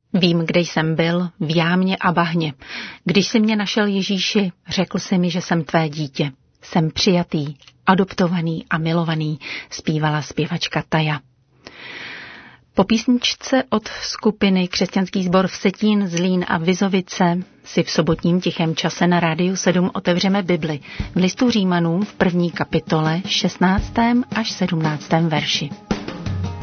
Vím, kde jsem byl, v jámě a bahně. Když jsi mě našel, Ježíši, řekl jsi mi, že jsem tvé dítě. Jsem přijatý, adoptovaný a milovaný, zpívala zpěvačka Taja. Po písničce od skupiny Křesťanský sbor Vsetín, Zlín a Vizovice si v sobotním tichém čase na Rádiu 7 otevřeme Bibli v listu Římanům v 1. kapitole 16. až 17. verši.